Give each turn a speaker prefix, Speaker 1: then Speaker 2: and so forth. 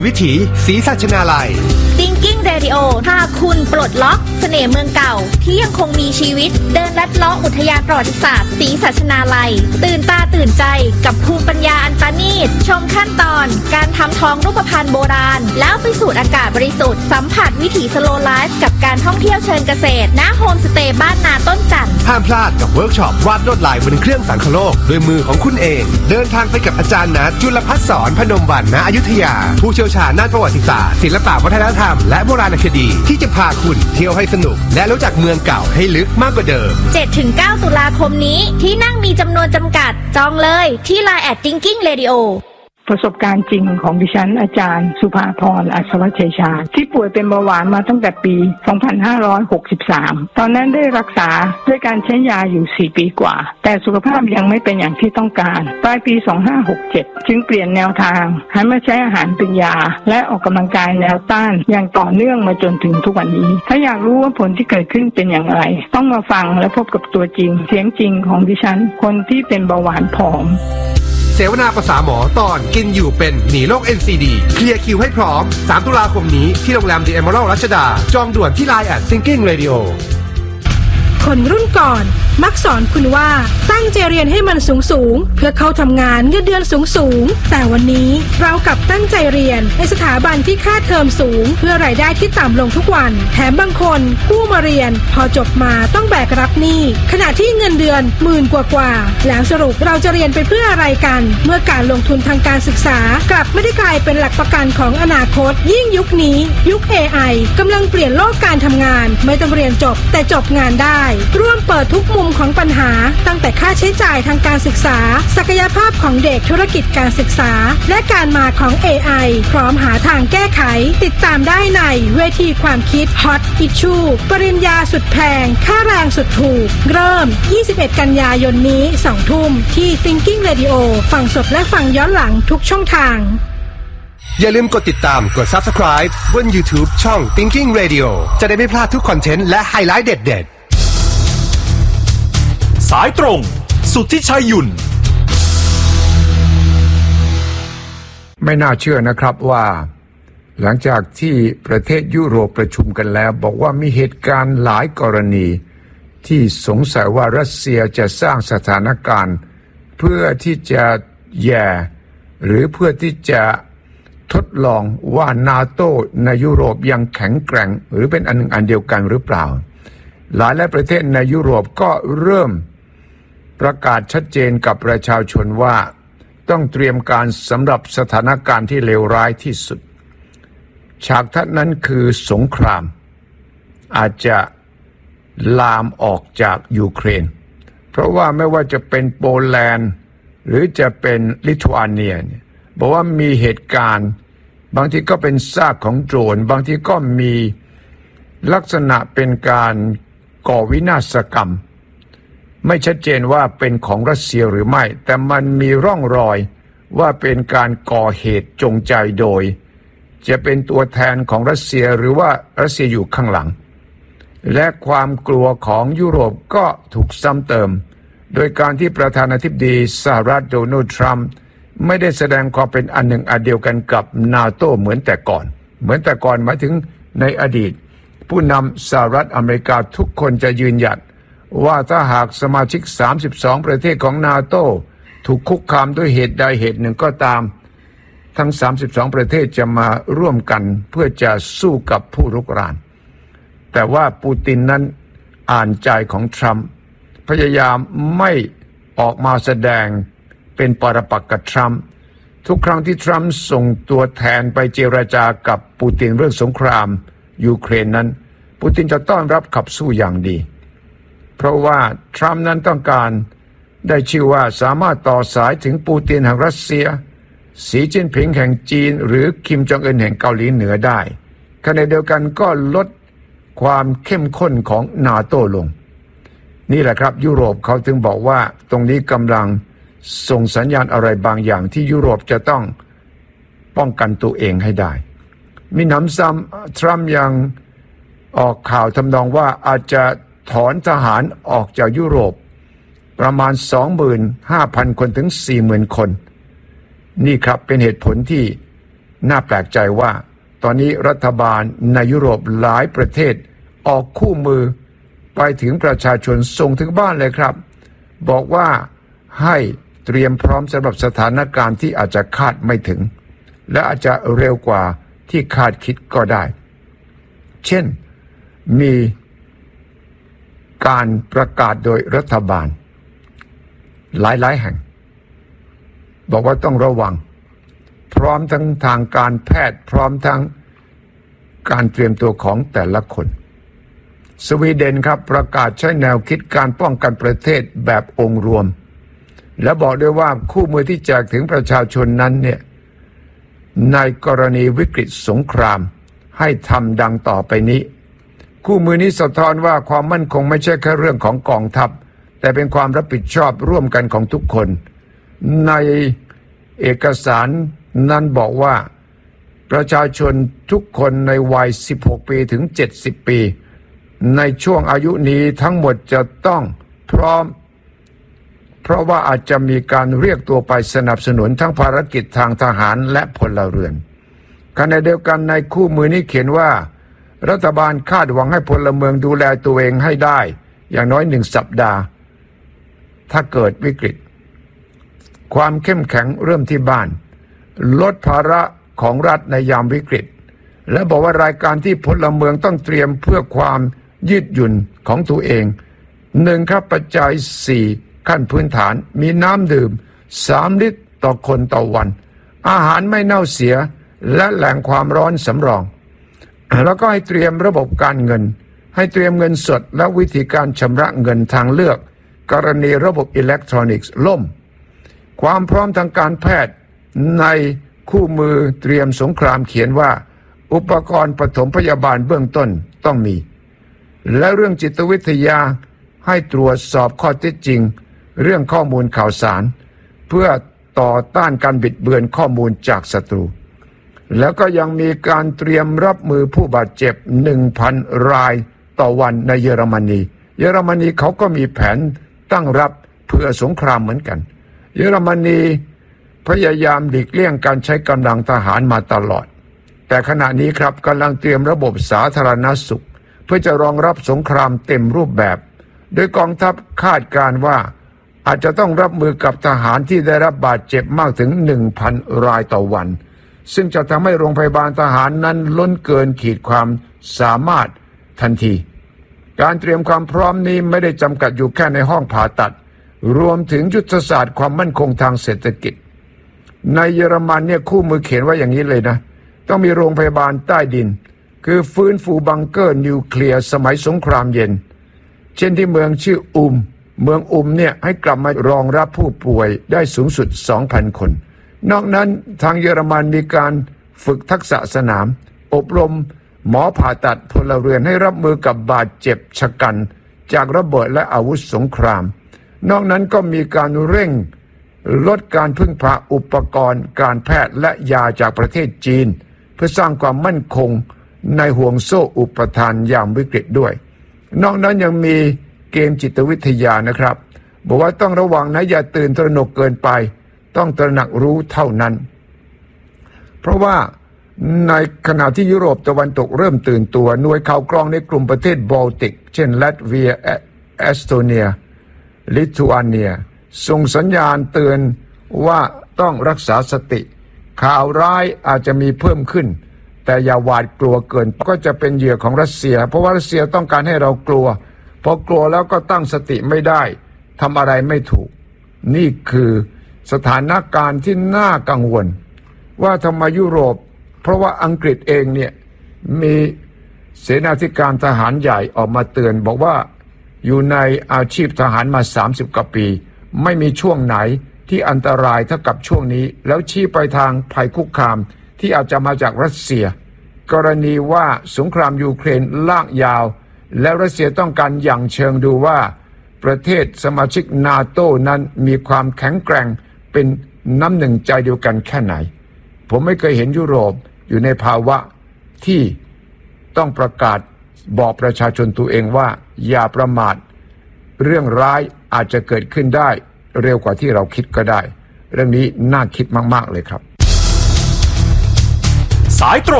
Speaker 1: วิถีศรีสัชนาลัย
Speaker 2: Thinking Radio พาคุณปลดล็อกเสน่ห์เมืองเก่าที่ยังคงมีชีวิตเดินลัดเลาะอุทยานประวัติศาสตร์ศรีสัชนาลัยตื่นตาตื่นใจกับภูมิปัญญาอันประณีตชมขั้นตอนการทำทองรูปพรรณโบราณแล้วไปสูดอากาศบริสุทธิ์สัมผัสวิถีสโลว์ไลฟ์กับการท่องเที่ยวเชิงเกษตรณโฮมสเตย์บ้านนาต้นจันทร์
Speaker 1: ห้ามพลาดกับเวิร์กช็อปวาดลวดลายบนเครื่องสังคโลกด้วยมือของคุณเองเดินทางไปกับอาจารย์ณจุลภัสสรพนมวรรณณอยุธยาผู้เชี่ยวชาญด้านประวัติศาสตร์ศิลปวัฒนธรรมและโบราณคดีที่จะพาคุณเที่ยวให้สนุกและรู้จักเมืองเก่าให้ลึกมากกว่าเดิม
Speaker 2: 7-9 ตุลาคมนี้ที่นั่งมีจำนวนจำกัดจองเลยที่ LINE @Thinking Radio
Speaker 3: ประสบการณ์จริงของดิฉันอาจารย์สุภาพรอัศวชัยชาญที่ป่วยเป็นเบาหวานมาตั้งแต่ปี 2563 ตอนนั้นได้รักษาด้วยการใช้ยาอยู่4 ปีกว่าแต่สุขภาพยังไม่เป็นอย่างที่ต้องการปลายปี 2567 จึงเปลี่ยนแนวทางหันมาใช้อาหารเป็นยาและออกกำลังกายแนวต้านอย่างต่อเนื่องมาจนถึงทุกวันนี้ถ้าอยากรู้ว่าผลที่เกิดขึ้นเป็นอย่างไรต้องมาฟังและพบกับตัวจริงเสียงจริงของดิฉันคนที่เป็นเบาหวานผอม
Speaker 1: เสวนาภาษาหมอตอนกินอยู่เป็นหนีโรค NCD เคลียร์คิวให้พร้อม3 ตุลาคมนี้ที่โรงแรม The Emerald รัชดาจองด่วนที่ LINE @Thinking Radio
Speaker 4: คนรุ่นก่อนมักสอนคุณว่าตั้งใจเรียนให้มันสูงเพื่อเข้าทำงานเงินเดือนสูงแต่วันนี้เรากลับตั้งใจเรียนในสถาบันที่ค่าเทอมสูงเพื่อรายได้ที่ต่ำลงทุกวันแถมบางคนกู้มาเรียนพอจบมาต้องแบกรับหนี้ขณะที่เงินเดือนหมื่นกว่าแล้วสรุปเราจะเรียนไปเพื่ออะไรกันเมื่อการลงทุนทางการศึกษากลับไม่ได้กลายเป็นหลักประกันของอนาคตยิ่งยุคนี้ยุค AI กำลังเปลี่ยนโลกการทำงานไม่ต้องเรียนจบแต่จบงานได้ร่วมเปิดทุกมุมของปัญหาตั้งแต่ค่าใช้จ่ายทางการศึกษาศักยภาพของเด็กธุรกิจการศึกษาและการมาของ AI พร้อมหาทางแก้ไขติดตามได้ในเวทีความคิด Hot Issue ปริญญาสุดแพงค่าแรงสุดถูกเริ่ม21 กันยายนนี้ 20:00 นที่ Thinking Radio ฟังสดและฟังย้อนหลังทุกช่องทาง
Speaker 1: อย่าลืมกดติดตามกด Subscribe บน YouTube ช่อง Thinking Radio จะได้ไม่พลาดทุกคอนเทนต์และไฮไลท์เด็ดๆ
Speaker 5: สายตรงสุทธิชัยหยุ่น
Speaker 6: ไม่น่าเชื่อนะครับว่าหลังจากที่ประเทศยุโรปประชุมกันแล้วบอกว่ามีเหตุการณ์หลายกรณีที่สงสัยว่ารัสเซียจะสร้างสถานการณ์เพื่อที่จะแย่หรือเพื่อที่จะทดลองว่านาโต้ในยุโรปยังแข็งแกร่งหรือเป็นอันหนึ่งอันเดียวกันหรือเปล่าหลายประเทศในยุโรปก็เริ่มประกาศชัดเจนกับประชาชนว่าต้องเตรียมการสำหรับสถานการณ์ที่เลวร้ายที่สุดฉากทัศน์นั้นคือสงครามอาจจะลามออกจากยูเครนเพราะว่าไม่ว่าจะเป็นโปแลนด์หรือจะเป็นลิทัวเนียบอกว่ามีเหตุการณ์บางทีก็เป็นซากของโดรนบางทีก็มีลักษณะเป็นการก่อวินาศกรรมไม่ชัดเจนว่าเป็นของรัสเซียหรือไม่แต่มันมีร่องรอยว่าเป็นการก่อเหตุจงใจโดยจะเป็นตัวแทนของรัสเซียหรือว่ารัสเซียอยู่ข้างหลังและความกลัวของยุโรปก็ถูกซ้ำเติมโดยการที่ประธานาธิบดีสหรัฐโดนัลด์ทรัมป์ไม่ได้แสดงความเป็นอันหนึ่งอันเดียวกันกับนาโต้เหมือนแต่ก่อนหมายถึงในอดีตผู้นำสหรัฐอเมริกาทุกคนจะยืนหยัดว่าถ้าหากสมาชิก32ประเทศของนาโต้ถูกคุกคามด้วยเหตุใดเหตุหนึ่งก็ตามทั้ง32ประเทศจะมาร่วมกันเพื่อจะสู้กับผู้รุกรานแต่ว่าปูตินนั้นอ่านใจของทรัมป์พยายามไม่ออกมาแสดงเป็นปรปักษ์กับทรัมป์ทุกครั้งที่ทรัมป์ส่งตัวแทนไปเจรจากับปูตินเรื่องสงครามยูเครนนั้นปูตินจะต้อนรับขับสู้อย่างดีเพราะว่าทรัมป์นั้นต้องการได้ชื่อว่าสามารถต่อสายถึงปูตินแห่งรัสเซียสีจิ้นผิงแห่งจีนหรือคิมจองอึนแห่งเกาหลีเหนือได้ขณะเดียวกันก็ลดความเข้มข้นของนาโต้ลงนี่แหละครับยุโรปเขาถึงบอกว่าตรงนี้กำลังส่งสัญญาณอะไรบางอย่างที่ยุโรปจะต้องป้องกันตัวเองให้ได้มีหนำซ้ำทรัมป์ยังออกข่าวทำนองว่าอาจจะถอนทหารออกจากยุโรปประมาณ 25,000 คนถึง 40,000 คนนี่ครับเป็นเหตุผลที่น่าแปลกใจว่าตอนนี้รัฐบาลในยุโรปหลายประเทศออกคู่มือไปถึงประชาชนส่งถึงบ้านเลยครับบอกว่าให้เตรียมพร้อมสำหรับสถานการณ์ที่อาจจะคาดไม่ถึงและอาจจะเร็วกว่าที่คาดคิดก็ได้เช่นมีการประกาศโดยรัฐบาลหลายๆแห่งบอกว่าต้องระวังพร้อมทั้งทางการแพทย์พร้อมทั้งการเตรียมตัวของแต่ละคนสวีเดนครับประกาศใช้แนวคิดการป้องกันประเทศแบบองค์รวมและบอกด้วยว่าคู่มือที่แจกถึงประชาชนนั้นเนี่ยในกรณีวิกฤตสงครามให้ทำดังต่อไปนี้คู่มือนี้สะท้อนว่าความมั่นคงไม่ใช่แค่เรื่องของกองทัพแต่เป็นความรับผิดชอบร่วมกันของทุกคนในเอกสารนั้นบอกว่าประชาชนทุกคนในวัย16ปีถึง70ปีในช่วงอายุนี้ทั้งหมดจะต้องพร้อมเพราะว่าอาจจะมีการเรียกตัวไปสนับสนุนทั้งภารกิจทางทหารและพลเรือนขณะเดียวกันในคู่มือนี้เขียนว่ารัฐบาลคาดหวังให้พลเมืองดูแลตัวเองให้ได้อย่างน้อย1 สัปดาห์ถ้าเกิดวิกฤตความเข้มแข็งเริ่มที่บ้านลดภาระของรัฐในยามวิกฤตและบอกว่ารายการที่พลเมืองต้องเตรียมเพื่อความยืดหยุ่นของตัวเอง1ครับปัจจัย4ขั้นพื้นฐานมีน้ำดื่ม3 ลิตรต่อคนต่อวันอาหารไม่เน่าเสียและแหล่งความร้อนสำรองแล้วก็ให้เตรียมระบบการเงินให้เตรียมเงินสดและวิธีการชำระเงินทางเลือกกรณีระบบอิเล็กทรอนิกส์ล่มความพร้อมทางการแพทย์ในคู่มือเตรียมสงครามเขียนว่าอุปกรณ์ปฐมพยาบาลเบื้องต้นต้องมีและเรื่องจิตวิทยาให้ตรวจสอบข้อเท็จจริงเรื่องข้อมูลข่าวสารเพื่อต่อต้านการบิดเบือนข้อมูลจากศัตรูแล้วก็ยังมีการเตรียมรับมือผู้บาดเจ็บ 1,000 รายต่อวันในเยอรมนีเขาก็มีแผนตั้งรับเพื่อสงครามเหมือนกันเยอรมนีพยายามหลีกเลี่ยงการใช้กำลังทหารมาตลอดแต่ขณะนี้ครับกำลังเตรียมระบบสาธารณสุขเพื่อจะรองรับสงครามเต็มรูปแบบโดยกองทัพคาดการณ์ว่าอาจจะต้องรับมือกับทหารที่ได้รับบาดเจ็บมากถึง 1,000 รายต่อวันซึ่งจะทำให้โรงพยาบาลทหารนั้นล้นเกินขีดความสามารถทันทีการเตรียมความพร้อมนี้ไม่ได้จำกัดอยู่แค่ในห้องผ่าตัดรวมถึงยุทธศาสตร์ความมั่นคงทางเศรษฐกิจในเยอรมันเนี่ยคู่มือเขียนไว้อย่างนี้เลยนะต้องมีโรงพยาบาลใต้ดินคือฟื้นฟูบังเกอร์นิวเคลียร์สมัยสงครามเย็นเช่นที่เมืองชื่อเมืองเนี่ยให้กลับมารองรับผู้ป่วยได้สูงสุด 2,000 คนนอกนั้นทางเยอรมันมีการฝึกทักษะสนามอบรมหมอผ่าตัดพลเรือนให้รับมือกับบาดเจ็บชะกันจากระเบิดและอาวุธสงครามนอกนั้นก็มีการเร่งลดการพึ่งพาอุปกรณ์การแพทย์และยาจากประเทศจีนเพื่อสร้างความมั่นคงในห่วงโซ่อุปทานยามวิกฤตด้วยนอกนั้นยังมีเกมจิตวิทยานะครับบอกว่าต้องระวังนะอย่าตื่นตระหนกเกินไปต้องตระหนักรู้เท่านั้นเพราะว่าในขณะที่ยุโรปตะวันตกเริ่มตื่นตัวหน่วยข่าวกรองในกลุ่มประเทศบอลติกเช่นลัตเวียเอสโตเนียลิทัวเนียส่งสัญญาณเตือนว่าต้องรักษาสติข่าวร้ายอาจจะมีเพิ่มขึ้นแต่อย่าหวาดกลัวเกินก็จะเป็นเหยื่อของรัสเซียเพราะว่ารัสเซียต้องการให้เรากลัวพอกลัวแล้วก็ตั้งสติไม่ได้ทำอะไรไม่ถูกนี่คือสถานการณ์ที่น่ากังวลว่าทำไมยุโรปเพราะว่าอังกฤษเองเนี่ยมีเสนาธิการทหารใหญ่ออกมาเตือนบอกว่าอยู่ในอาชีพทหารมา30 กว่าปีไม่มีช่วงไหนที่อันตรายเท่ากับช่วงนี้แล้วชี้ไปทางภัยคุกคามที่อาจจะมาจากรัสเซียกรณีว่าสงครามยูเครนลากยาวและรัสเซียต้องการอย่างเชิงดูว่าประเทศสมาชิกนาโต้นั้นมีความแข็งแกร่งเป็นน้ำหนึ่งใจเดียวกันแค่ไหนผมไม่เคยเห็นยุโรปอยู่ในภาวะที่ต้องประกาศบอกประชาชนตัวเองว่าอย่าประมาทเรื่องร้ายอาจจะเกิดขึ้นได้เร็วกว่าที่เราคิดก็ได้เรื่องนี้น่าคิดมากๆเลยครับ
Speaker 5: สายตร